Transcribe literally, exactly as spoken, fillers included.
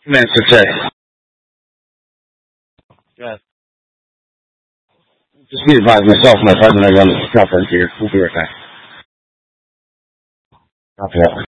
Minutes to say. Yeah. Just be advised, myself and my partner are on the conference here. We'll be right back. Copy that.